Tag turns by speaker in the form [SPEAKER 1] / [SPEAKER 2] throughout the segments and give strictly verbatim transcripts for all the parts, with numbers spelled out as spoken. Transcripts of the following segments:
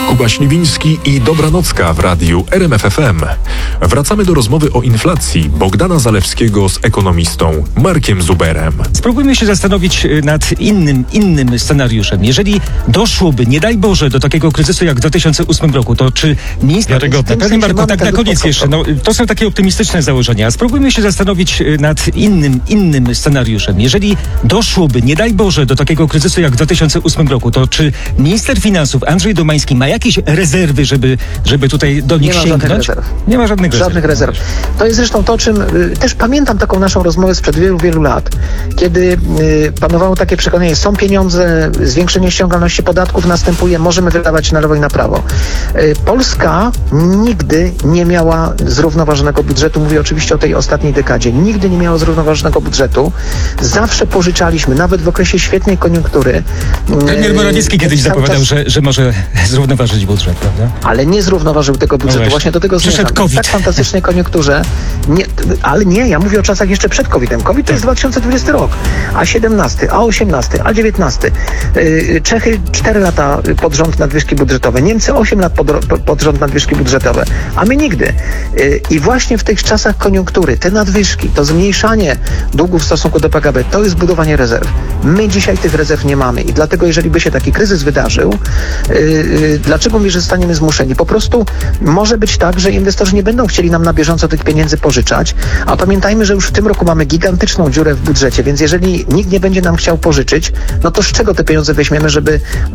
[SPEAKER 1] Kuba Śliwiński i Dobranocka w radiu R M F F M. Wracamy do rozmowy o inflacji Bogdana Zalewskiego z ekonomistą Markiem Zuberem.
[SPEAKER 2] Spróbujmy się zastanowić nad innym, innym scenariuszem. Jeżeli doszłoby, nie daj Boże, do takiego kryzysu jak w dwa tysiące ósmym roku, to czy minister...
[SPEAKER 3] Wiarygodne.
[SPEAKER 2] Panie Marku, tak na koniec jeszcze. No, to są takie optymistyczne założenia. Spróbujmy się zastanowić nad innym, innym scenariuszem. Jeżeli doszłoby, nie daj Boże, do takiego kryzysu jak w dwa tysiące ósmym roku, to czy minister finansów Andrzej Domański ma jakieś rezerwy, żeby, żeby tutaj do nich
[SPEAKER 4] nie
[SPEAKER 2] sięgnąć?
[SPEAKER 4] Ma żadnych rezerw.
[SPEAKER 2] Nie ma żadnych rezerw.
[SPEAKER 4] Żadnych rezerw. To jest zresztą to, o czym y, też pamiętam taką naszą rozmowę sprzed wielu, wielu lat, kiedy y, panowało takie przekonanie, są pieniądze, zwiększenie ściągalności podatków następuje, możemy wydawać na lewo i na prawo. Y, Polska nigdy nie miała zrównoważonego budżetu, mówię oczywiście o tej ostatniej dekadzie, nigdy nie miała zrównoważonego budżetu. Zawsze pożyczaliśmy, nawet w okresie świetnej koniunktury.
[SPEAKER 2] Premier Morawiecki
[SPEAKER 4] y,
[SPEAKER 2] kiedyś zapowiadał,
[SPEAKER 4] czas...
[SPEAKER 2] że, że może zrównoważyć budżet, prawda?
[SPEAKER 4] Ale nie zrównoważył tego budżetu.
[SPEAKER 2] No
[SPEAKER 4] właśnie do tego zmierzam.
[SPEAKER 2] Przyszedł COVID.
[SPEAKER 4] W tak fantastycznej koniunkturze. Nie, ale nie, ja mówię o czasach jeszcze przed kowidem. COVID to jest dwa tysiące dwudziesty rok, a siedemnasty, a osiemnasty, a dziewiętnasty. Yy, Czechy cztery lata pod rząd nadwyżki budżetowe. Niemcy osiem lat pod, pod rząd nadwyżki budżetowe. A my nigdy. Yy, I właśnie w tych czasach koniunktury, te nadwyżki, to zmniejszanie długu w stosunku do P K B, to jest budowanie rezerw. My dzisiaj tych rezerw nie mamy. I dlatego, jeżeli by się taki kryzys wydarzył, yy, yy, dlaczego mówię, że zostaniemy zmuszeni? Po prostu może być tak, że inwestorzy nie będą chcieli nam na bieżąco tych pieniędzy pożyczać, a pamiętajmy, że już w tym roku mamy gigantyczną dziurę w budżecie, więc jeżeli nikt nie będzie nam chciał pożyczyć, no to z czego te pieniądze weźmiemy, żeby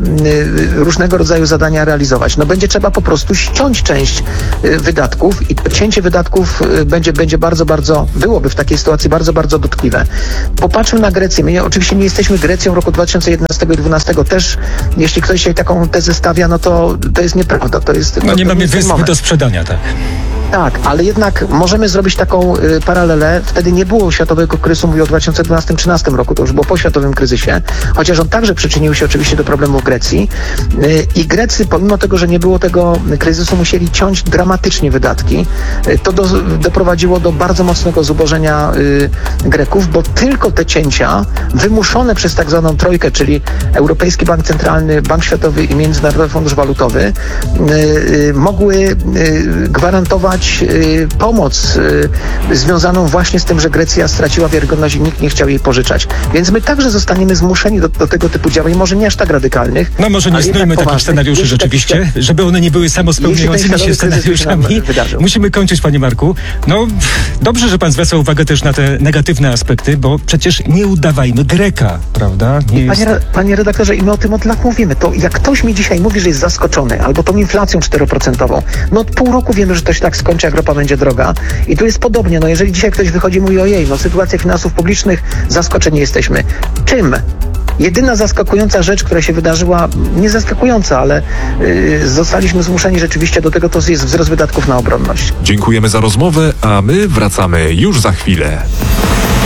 [SPEAKER 4] y, różnego rodzaju zadania realizować? No będzie trzeba po prostu ściąć część y, wydatków i cięcie wydatków y, będzie, będzie bardzo, bardzo, byłoby w takiej sytuacji bardzo, bardzo dotkliwe. Popatrzmy na Grecję. My nie, oczywiście nie jesteśmy Grecją roku dwa tysiące jedenastego i dwa tysiące dwunastego. Też, jeśli ktoś się taką tezę stawia, no to to jest nieprawda. To jest,
[SPEAKER 2] No
[SPEAKER 4] to,
[SPEAKER 2] nie
[SPEAKER 4] to
[SPEAKER 2] mamy
[SPEAKER 4] jest
[SPEAKER 2] wyspy do sprzedania, tak.
[SPEAKER 4] Tak, ale jednak możemy zrobić taką y, paralelę. Wtedy nie było światowego kryzysu, mówię o dwa tysiące dwunastym do dwa tysiące trzynastym roku, to już było po światowym kryzysie, chociaż on także przyczynił się oczywiście do problemów Grecji. Y, I Grecy, pomimo tego, że nie było tego kryzysu, musieli ciąć dramatycznie wydatki. Y, to do, doprowadziło do bardzo mocnego zubożenia y, Greków, bo tylko te cięcia wymuszone przez tak zwaną trojkę, czyli Europejski Bank Centralny, Bank Światowy i Międzynarodowy Fundusz Walutowy, y, y, mogły y, gwarantować Y, pomoc y, związaną właśnie z tym, że Grecja straciła wiarygodność i nikt nie chciał jej pożyczać. Więc my także zostaniemy zmuszeni do, do tego typu działań, może nie aż tak radykalnych.
[SPEAKER 2] No może nie snujmy takich scenariuszy rzeczywiście, taki, żeby one nie były samospełniającymi się scenariuszami. Musimy kończyć, panie Marku. No dobrze, że pan zwraca uwagę też na te negatywne aspekty, bo przecież nie udawajmy Greka, prawda? Nie
[SPEAKER 4] panie,
[SPEAKER 2] jest...
[SPEAKER 4] panie redaktorze, i my o tym od lat mówimy. To jak ktoś mi dzisiaj mówi, że jest zaskoczony, albo tą inflacją czteroprocentową, no od pół roku wiemy, że to się tak skończy, jak ropa będzie droga. I tu jest podobnie. No jeżeli dzisiaj ktoś wychodzi i mówi, ojej, no sytuacja finansów publicznych, zaskoczeni jesteśmy. Czym? Jedyna zaskakująca rzecz, która się wydarzyła, nie zaskakująca, ale yy, zostaliśmy zmuszeni rzeczywiście do tego, to jest wzrost wydatków na obronność.
[SPEAKER 1] Dziękujemy za rozmowę, a my wracamy już za chwilę.